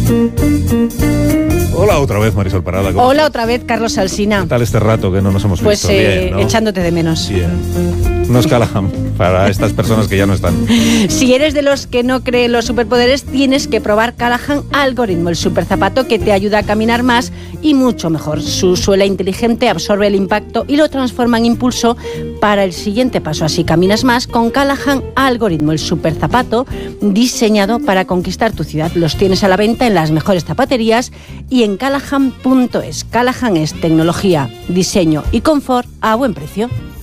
Hola otra vez, Marisol Parada. Hola otra vez, Carlos Alsina. ¿Qué tal este rato que no nos hemos visto? Pues Bien, ¿no? echándote de menos. Bien. No es Callahan para estas personas que ya no están. Si eres de los que no creen los superpoderes, tienes que probar Callahan Algoritmo, el superzapato que te ayuda a caminar más y mucho mejor. Su suela inteligente absorbe el impacto y lo transforma en impulso para el siguiente paso. Así caminas más con Callahan Algoritmo, el superzapato diseñado para conquistar tu ciudad. Los tienes a la venta en las mejores zapaterías y en callahan.es. Callahan es tecnología, diseño y confort a buen precio.